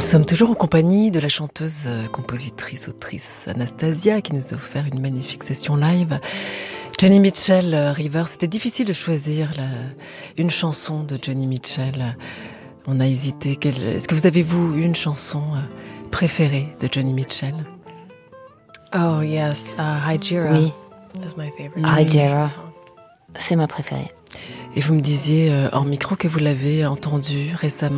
sommes toujours en compagnie de la chanteuse, compositrice, autrice Anastasia qui nous a offert une magnifique session live. Joni Mitchell, River, c'était difficile de choisir une chanson de Joni Mitchell. On a hésité. Est-ce que vous avez, vous, une chanson préférée de Joni Mitchell? Oh yes, Hygera. Oui. That's my favorite. Hygera, c'est ma préférée. Et vous me disiez hors micro que vous l'avez entendue récemment